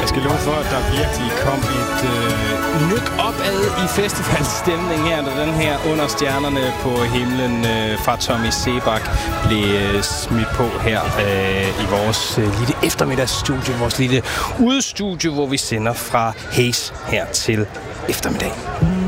skal love for, at der virkelig kom et nyk opad i festivalstemning her, da den her Under stjernerne på himlen fra Tommy Sebak blev smidt på her i vores lille eftermiddagsstudie, vores lille udestudie, hvor vi sender fra Hayes her til eftermiddag.